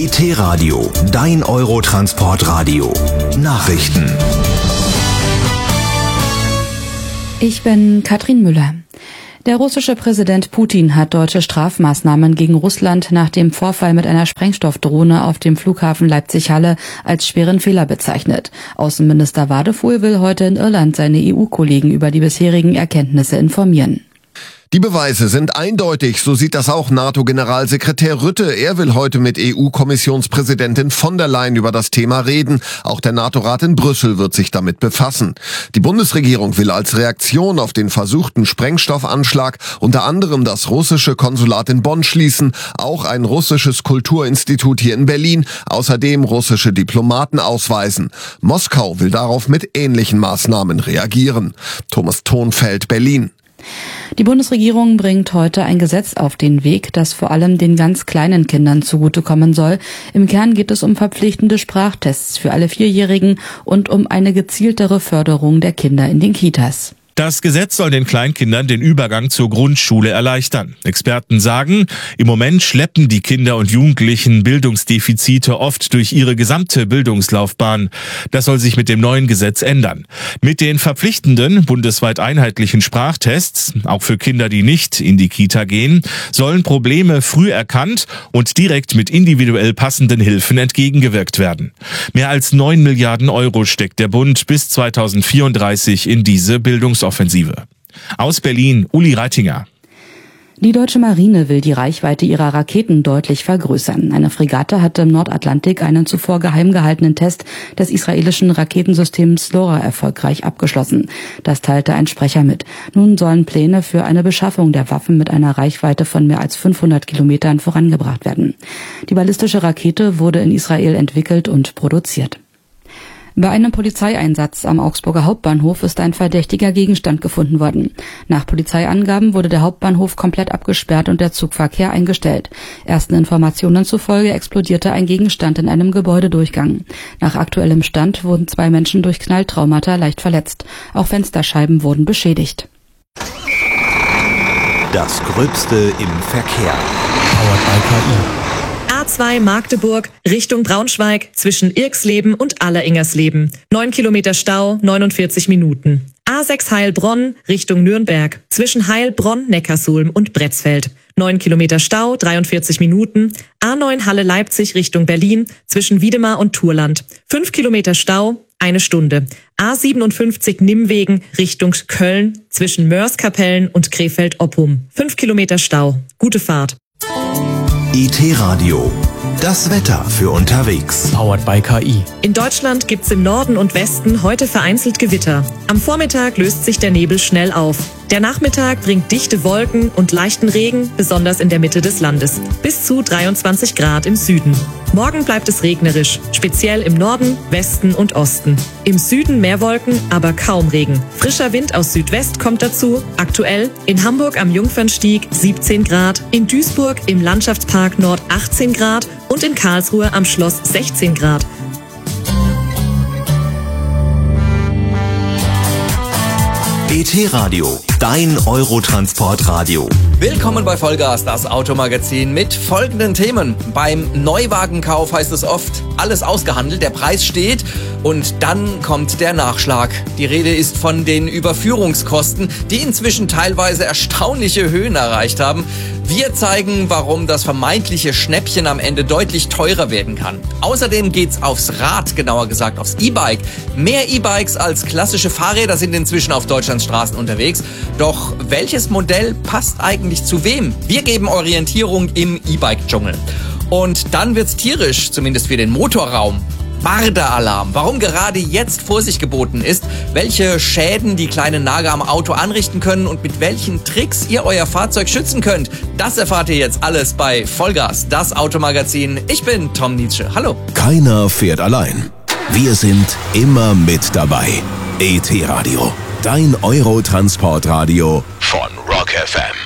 ET-Radio, dein Eurotransportradio. Nachrichten. Ich bin Katrin Müller. Der russische Präsident Putin hat deutsche Strafmaßnahmen gegen Russland nach dem Vorfall mit einer Sprengstoffdrohne auf dem Flughafen Leipzig-Halle als schweren Fehler bezeichnet. Außenminister Wadefuhl will heute in Irland seine EU-Kollegen über die bisherigen Erkenntnisse informieren. Die Beweise sind eindeutig, so sieht das auch NATO-Generalsekretär Rutte. Er will heute mit EU-Kommissionspräsidentin von der Leyen über das Thema reden. Auch der NATO-Rat in Brüssel wird sich damit befassen. Die Bundesregierung will als Reaktion auf den versuchten Sprengstoffanschlag unter anderem das russische Konsulat in Bonn schließen, auch ein russisches Kulturinstitut hier in Berlin, außerdem russische Diplomaten ausweisen. Moskau will darauf mit ähnlichen Maßnahmen reagieren. Thomas Thonfeld, Berlin. Die Bundesregierung bringt heute ein Gesetz auf den Weg, das vor allem den ganz kleinen Kindern zugutekommen soll. Im Kern geht es um verpflichtende Sprachtests für alle Vierjährigen und um eine gezieltere Förderung der Kinder in den Kitas. Das Gesetz soll den Kleinkindern den Übergang zur Grundschule erleichtern. Experten sagen, im Moment schleppen die Kinder und Jugendlichen Bildungsdefizite oft durch ihre gesamte Bildungslaufbahn. Das soll sich mit dem neuen Gesetz ändern. Mit den verpflichtenden, bundesweit einheitlichen Sprachtests, auch für Kinder, die nicht in die Kita gehen, sollen Probleme früh erkannt und direkt mit individuell passenden Hilfen entgegengewirkt werden. Mehr als 9 Milliarden Euro steckt der Bund bis 2034 in diese Bildungsoffensive. Aus Berlin, Uli Reitinger. Die deutsche Marine will die Reichweite ihrer Raketen deutlich vergrößern. Eine Fregatte hatte im Nordatlantik einen zuvor geheim gehaltenen Test des israelischen Raketensystems LoRa erfolgreich abgeschlossen. Das teilte ein Sprecher mit. Nun sollen Pläne für eine Beschaffung der Waffen mit einer Reichweite von mehr als 500 Kilometern vorangebracht werden. Die ballistische Rakete wurde in Israel entwickelt und produziert. Bei einem Polizeieinsatz am Augsburger Hauptbahnhof ist ein verdächtiger Gegenstand gefunden worden. Nach Polizeiangaben wurde der Hauptbahnhof komplett abgesperrt und der Zugverkehr eingestellt. Ersten Informationen zufolge explodierte ein Gegenstand in einem Gebäudedurchgang. Nach aktuellem Stand wurden 2 Menschen durch Knalltraumata leicht verletzt. Auch Fensterscheiben wurden beschädigt. Das Gröbste im Verkehr. Powered by KI. A2 Magdeburg Richtung Braunschweig zwischen Irxleben und Alleringersleben. 9 Kilometer Stau, 49 Minuten. A6 Heilbronn Richtung Nürnberg zwischen Heilbronn, Neckarsulm und Bretzfeld. 9 Kilometer Stau, 43 Minuten. A9 Halle Leipzig Richtung Berlin zwischen Wiedemar und Thurland. 5 Kilometer Stau, 1 Stunde. A57 Nimmwegen Richtung Köln zwischen Mörs-Kapellen und Krefeld-Oppum. 5 Kilometer Stau. Gute Fahrt. ET-Radio, das Wetter für unterwegs. Powered by KI. In Deutschland gibt's im Norden und Westen heute vereinzelt Gewitter. Am Vormittag löst sich der Nebel schnell auf. Der Nachmittag bringt dichte Wolken und leichten Regen, besonders in der Mitte des Landes. Bis zu 23 Grad im Süden. Morgen bleibt es regnerisch, speziell im Norden, Westen und Osten. Im Süden mehr Wolken, aber kaum Regen. Frischer Wind aus Südwest kommt dazu. Aktuell in Hamburg am Jungfernstieg 17 Grad, in Duisburg im Landschaftspark Nord 18 Grad und in Karlsruhe am Schloss 16 Grad. ET-Radio, dein Eurotransportradio. Willkommen bei Vollgas, das Automagazin mit folgenden Themen. Beim Neuwagenkauf heißt es oft, alles ausgehandelt, der Preis steht und dann kommt der Nachschlag. Die Rede ist von den Überführungskosten, die inzwischen teilweise erstaunliche Höhen erreicht haben. Wir zeigen, warum das vermeintliche Schnäppchen am Ende deutlich teurer werden kann. Außerdem geht's aufs Rad, genauer gesagt aufs E-Bike. Mehr E-Bikes als klassische Fahrräder sind inzwischen auf Deutschlands Straßen unterwegs. Doch welches Modell passt eigentlich zu wem? Wir geben Orientierung im E-Bike-Dschungel. Und dann wird's tierisch, zumindest für den Motorraum. Marder-Alarm. Warum gerade jetzt Vorsicht geboten ist, welche Schäden die kleinen Nager am Auto anrichten können und mit welchen Tricks ihr euer Fahrzeug schützen könnt, das erfahrt ihr jetzt alles bei Vollgas, das Automagazin. Ich bin Tom Nietzsche. Hallo. Keiner fährt allein. Wir sind immer mit dabei. ET-Radio, dein Eurotransportradio von Rock FM.